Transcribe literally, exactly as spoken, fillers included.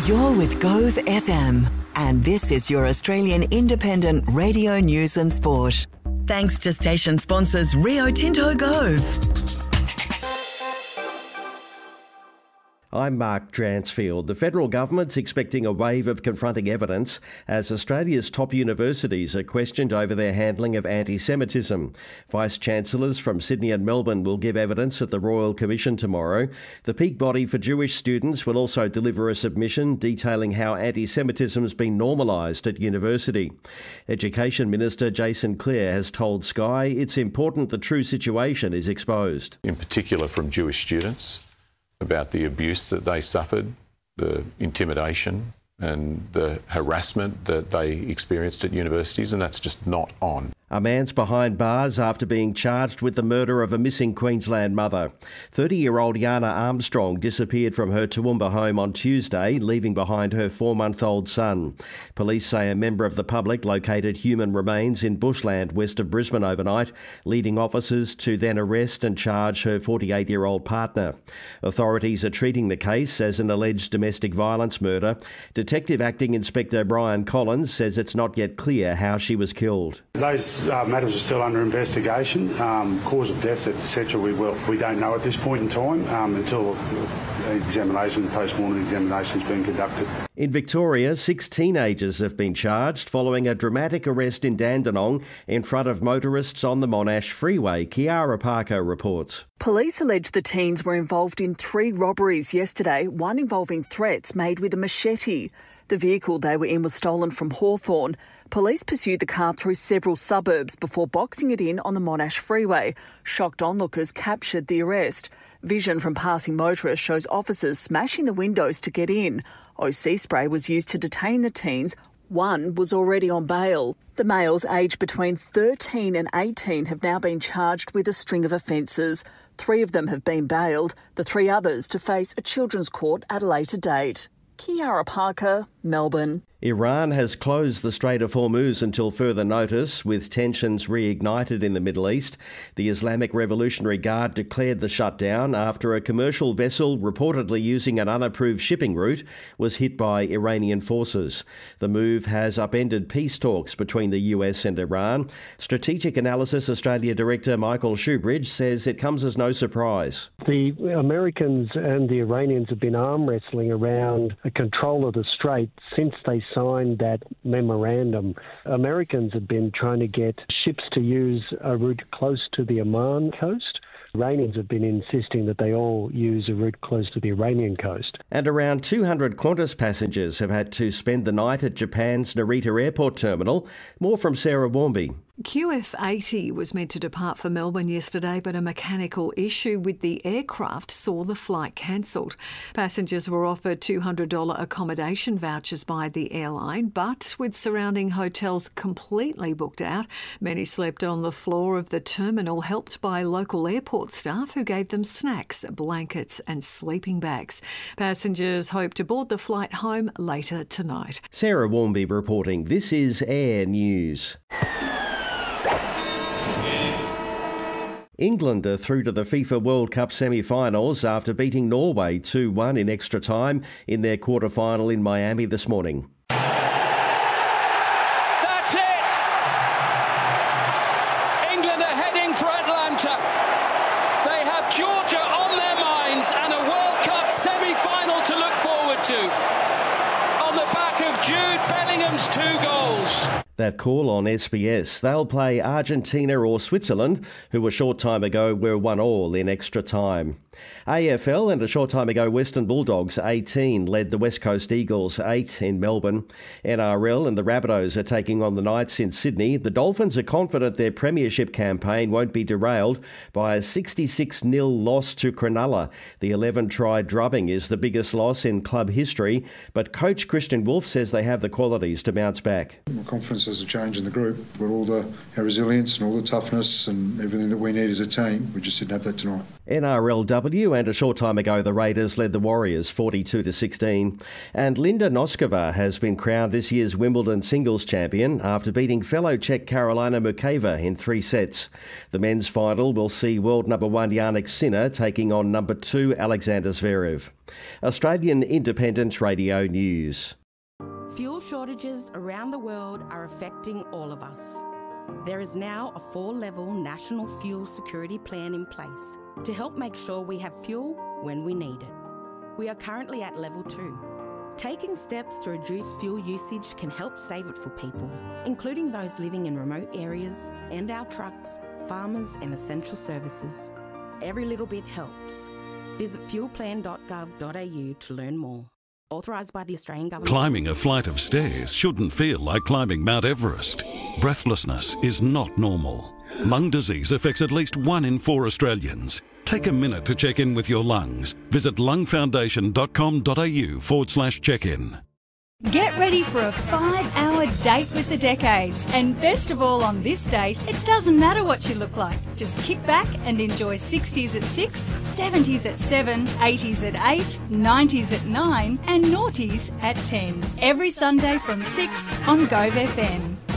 You're with Gove F M, and this is your Australian independent radio news and sport. Thanks to station sponsors Rio Tinto Gove. I'm Mark Dransfield. The federal government's expecting a wave of confronting evidence as Australia's top universities are questioned over their handling of anti-Semitism. Vice-Chancellors from Sydney and Melbourne will give evidence at the Royal Commission tomorrow. The peak body for Jewish students will also deliver a submission detailing how anti-Semitism has been normalised at university. Education Minister Jason Clare has told Sky it's important the true situation is exposed. In particular from Jewish students, about the abuse that they suffered, the intimidation and the harassment that they experienced at universities, and that's just not on. A man's behind bars after being charged with the murder of a missing Queensland mother. thirty-year-old Yana Armstrong disappeared from her Toowoomba home on Tuesday, leaving behind her four-month-old son. Police say a member of the public located human remains in bushland west of Brisbane overnight, leading officers to then arrest and charge her forty-eight-year-old partner. Authorities are treating the case as an alleged domestic violence murder. Detective Acting Inspector Brian Collins says it's not yet clear how she was killed. Those uh, matters are still under investigation. Um, cause of death, et cetera. We will. We don't know at this point in time um, until the examination, post-mortem examination, has been conducted. In Victoria, six teenagers have been charged following a dramatic arrest in Dandenong in front of motorists on the Monash Freeway. Kiara Parker reports. Police allege the teens were involved in three robberies yesterday, one involving threats made with a machete. The vehicle they were in was stolen from Hawthorn. Police pursued the car through several suburbs before boxing it in on the Monash Freeway. Shocked onlookers captured the arrest. Vision from passing motorists shows officers smashing the windows to get in. O C spray was used to detain the teens. One was already on bail. The males aged between thirteen and eighteen have now been charged with a string of offences. Three of them have been bailed, the three others to face a children's court at a later date. Kiara Parker, Melbourne. Iran has closed the Strait of Hormuz until further notice, with tensions reignited in the Middle East. The Islamic Revolutionary Guard declared the shutdown after a commercial vessel reportedly using an unapproved shipping route was hit by Iranian forces. The move has upended peace talks between the U S and Iran. Strategic Analysis Australia Director Michael Shoebridge says it comes as no surprise. The Americans and the Iranians have been arm wrestling around a control of the strait since they signed that memorandum. Americans have been trying to get ships to use a route close to the Oman coast. Iranians have been insisting that they all use a route close to the Iranian coast. And around two hundred Qantas passengers have had to spend the night at Japan's Narita Airport terminal. More from Sarah Warmby. Q F eighty was meant to depart for Melbourne yesterday, but a mechanical issue with the aircraft saw the flight cancelled. Passengers were offered two hundred dollars accommodation vouchers by the airline, but with surrounding hotels completely booked out, many slept on the floor of the terminal, helped by local airport staff who gave them snacks, blankets and sleeping bags. Passengers hope to board the flight home later tonight. Sarah Warmby reporting. This is Air News. England are through to the FIFA World Cup semi-finals after beating Norway two one in extra time in their quarter-final in Miami this morning. That's it! England are heading for Atlanta. They have Georgia on their minds and a World Cup semi-final to look forward to. On the back of Jude Bellingham's two goals. That call on S B S. They'll play Argentina or Switzerland, who a short time ago were one all in extra time. A F L and a short time ago Western Bulldogs eighteen led the West Coast Eagles eight in Melbourne. N R L and the Rabbitohs are taking on the Knights in Sydney. The Dolphins are confident their premiership campaign won't be derailed by a sixty-six nil loss to Cronulla. The eleven-try drubbing is the biggest loss in club history, but coach Christian Wolf says they have the qualities to bounce back. My confidence has a change in the group. We've got all the our resilience and all the toughness and everything that we need as a team. We just didn't have that tonight. N R L W W, and a short time ago the Raiders led the Warriors forty-two to sixteen. And Linda Noskova has been crowned this year's Wimbledon singles champion after beating fellow Czech Karolina Mukeva in three sets. The men's final will see world number one Jannik Sinner taking on number two Alexander Zverev. Australian Independent Radio News. Fuel shortages around the world are affecting all of us. There is now a four-level national fuel security plan in place to help make sure we have fuel when we need it. We are currently at level two. Taking steps to reduce fuel usage can help save it for people, including those living in remote areas and our trucks, farmers and essential services. Every little bit helps. Visit fuel plan dot gov dot a u to learn more. Authorised by the Australian Government. Climbing a flight of stairs shouldn't feel like climbing Mount Everest. Breathlessness is not normal. Lung disease affects at least one in four Australians. Take a minute to check in with your lungs. Visit lung foundation dot com dot a u forward slash check in. Get ready for a five-hour date with the decades. And best of all, on this date, it doesn't matter what you look like. Just kick back and enjoy sixties at six, seventies at seven, eighties at eight, nineties at nine and noughties at ten. Every Sunday from six on Gove F M.